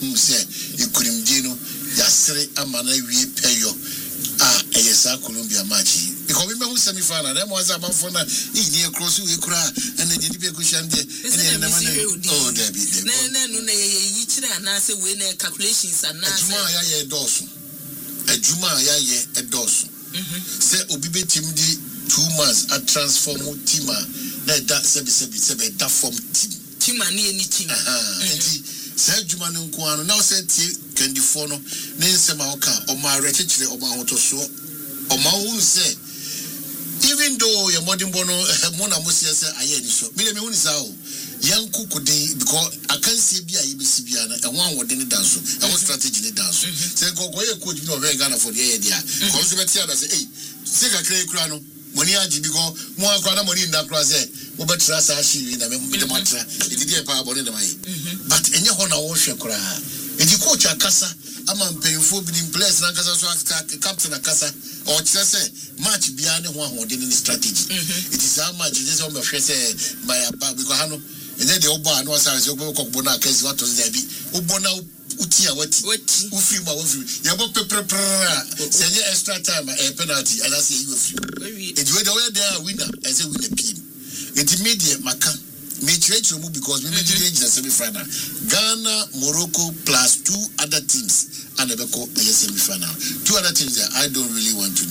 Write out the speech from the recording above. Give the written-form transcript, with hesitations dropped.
who said you couldn't do Yasre Amana we pay you. Yes, Columbia match. Because we know semi final, them was about for now. He cross you cry and then you be a cushion. Oh, Debbie. No, calculations and Juma Dawson. A Juma a Dawson. Say Obibe team 2 months at transform teamer. That sebi that form team. Team and any team. Say Juma Nunquano now said Candy Fono, Nensema Oka, or my retire or my auto so, or my own say. Even though your modern bono, Mona Musia said, I ain't so. Million is out. Young Cuckoo day because I can't see BIBCBiana and one word in the dance. I was strategy in the dance. Say, go could you know very Ghana for the idea. Consumer say, hey, take a cray crown. Money because more crowd money in that class. But trust she in the Matra, it did a power in the way. But any honor worship cry. And you coach a casa, I'm paying for being placed and captain a casa or just say much beyond one who did any strategy. It is how much it is on my face by a Babicano. And then the Oba was as your book of Bona case what was there be Ubona Utia what Ufi you have send extra time a penalty and I say you free. It's where they are winner as a winner team. It's immediate Maca. Make ready to move because we made the semi-final. Ghana, Morocco plus 2 other teams and the semi-final. 2 other teams that I don't really want to know.